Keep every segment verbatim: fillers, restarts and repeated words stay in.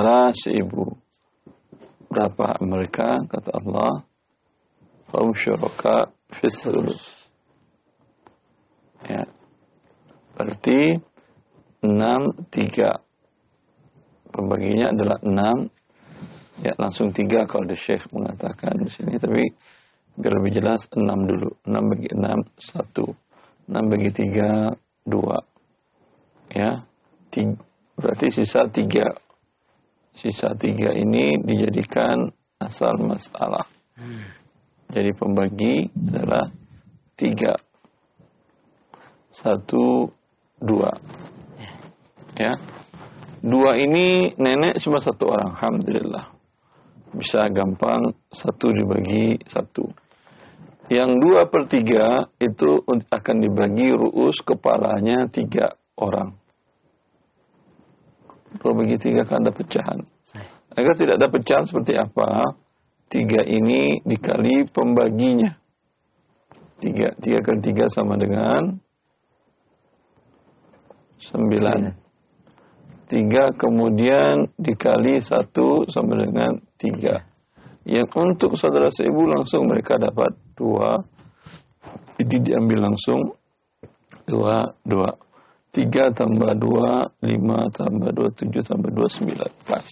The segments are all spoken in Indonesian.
Saudara seibu. Berapa mereka? Kata Allah. Fahum syuraka fis sulus. Ya. Berarti enam, tiga. Pembaginya adalah enam. Ya, langsung tiga kalau di Syekh mengatakan di sini. Tapi biar lebih jelas, enam dulu. enam bagi enam, satu. enam bagi tiga, dua. Ya. Tiga. Berarti sisa tiga. Sisa tiga ini dijadikan asal masalah. Hmm. Jadi pembagi adalah tiga. Satu, dua. Ya. Dua ini nenek cuma satu orang. Alhamdulillah. Bisa gampang satu dibagi satu. Yang dua per tiga itu akan dibagi ru'us kepalanya tiga orang. Kalau bagi tiga kan ada pecahan. Agar tidak ada pecahan seperti apa? Tiga ini dikali pembaginya. Tiga, tiga kali tiga sama dengan sembilan. Tiga kemudian dikali satu sama dengan tiga. Yang untuk saudara seibu langsung mereka dapat dua. Jadi diambil langsung dua, dua. Tiga tambah dua, lima tambah dua, tujuh tambah dua, sembilan. Pas.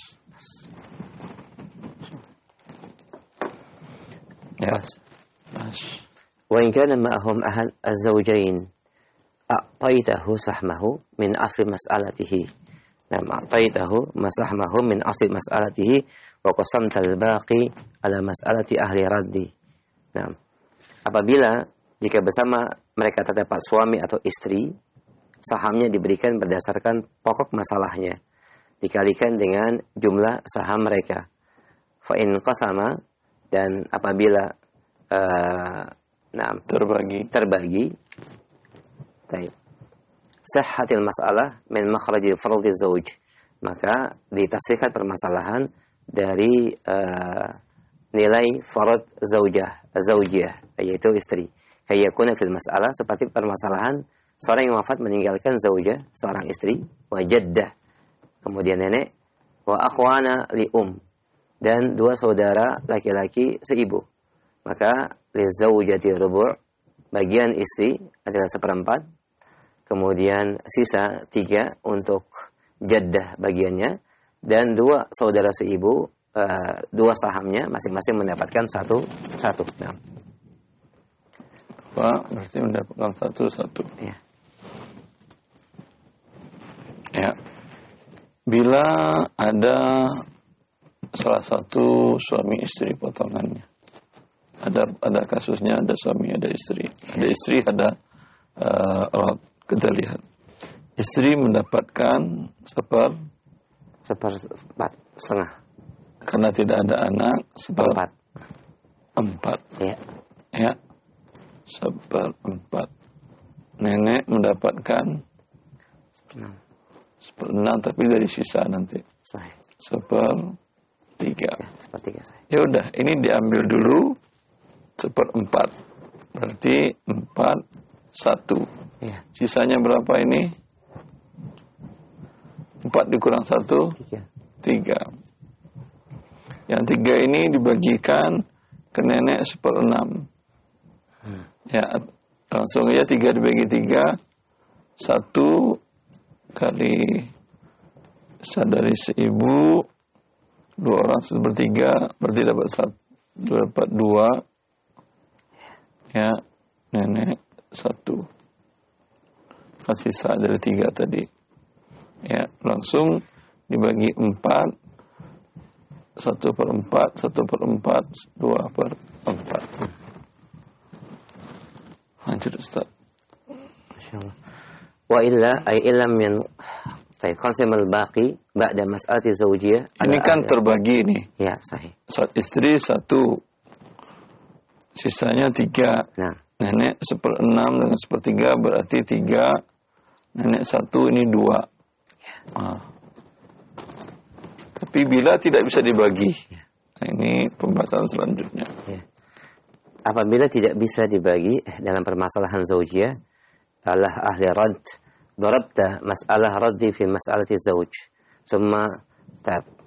Ya. Pas. Wa in kana ma'ahum ahad az-zawjayn a'taytahu sahmahu min asli mas'alatihi. Nah, a'taytahu masahmahu min asli mas'alatihi wa qasamta al-baqi ala mas'alati ahli raddi. Nah, apabila jika bersama mereka terdapat suami atau istri, sahamnya diberikan berdasarkan pokok masalahnya dikalikan dengan jumlah saham mereka. Fa in qasama, dan apabila uh, nah, terbagi terbagi baik, sahhatil mas'alah min makhrajil fardhi zawj, maka ditafsirkan permasalahan dari uh, nilai farad zaujah zaujiyah, yaitu istri. Kayakuna fil mas'alah, seperti permasalahan seorang yang wafat meninggalkan zaujah, seorang istri, wa jaddah, kemudian nenek, wa akhwana li um, dan dua saudara laki-laki seibu. Maka li zaujati rubu', bagian istri adalah seperempat, kemudian sisa tiga untuk jaddah bagiannya, dan dua saudara seibu, uh, dua sahamnya masing-masing mendapatkan satu satu. Nah. Pak, berarti mendapatkan satu-satu. Ya. Ya. Bila ada salah satu suami istri potongannya. Ada ada kasusnya, ada suami, ada istri. Ada istri, ada uh, kita lihat. Istri mendapatkan seper seperempat setengah. Karena tidak ada anak, seperempat. Empat. Ya. Ya. Seperempat. Nenek mendapatkan seperenam. Seperenam, tapi dari sisa nanti. Sahih. Sepertiga. Ya, sepertiga sahih. Ya udah, ini diambil dulu seperempat. Berarti empat, satu. Ya. Sisanya berapa ini? Empat dikurang satu? Tiga. Tiga. Yang tiga ini dibagikan ke nenek seperenam. Hmm. Ya, langsung aja tiga dibagi tiga. Satu kali sadari seibu. Dua orang sepertiga. Berarti dapat satu. Dapat dua. Ya, nenek satu. Kasih sisa dari tiga tadi. Ya, langsung dibagi empat. Satu per empat. Satu per empat. Dua per empat. Lanjut Ustaz. Masyaallah. Wa illa ay illam min Baik, konsep al-baqi ba'da mas'alati zawjiyah. Ini kan terbagi nih. Ya, sahih. Saat istri satu, sisanya tiga. Nah. Nenek seperenam dengan sepertiga berarti tiga. Nenek satu ini dua. Ya. Ah. Tapi bila tidak bisa dibagi, ya. Nah, ini pembahasan selanjutnya. Ya. Apabila tidak bisa dibagi dalam permasalahan zaujiyah, Allah ahli rad, darabta mas'alah raddi fi mas'alati zauj. Summa tab.